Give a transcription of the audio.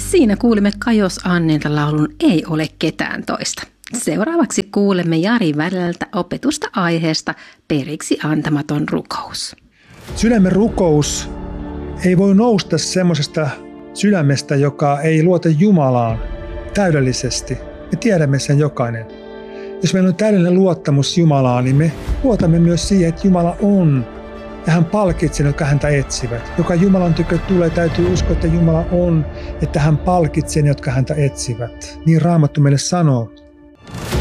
Siinä kuulimme Kajos Annilta laulun Ei ole ketään toista. Seuraavaksi kuulemme Jari Välältä opetusta aiheesta Periksi antamaton rukous. Sydämen rukous ei voi nousta semmoisesta sydämestä, joka ei luota Jumalaan täydellisesti. Me tiedämme sen jokainen. Jos meillä on täydellinen luottamus Jumalaan, niin me luotamme myös siihen, että Jumala on. Ja hän palkitsee, jotka häntä etsivät. Joka Jumalan tykö tulee, täytyy uskoa, että Jumala on, että hän palkitsee, jotka häntä etsivät. Niin Raamattu meille sanoo.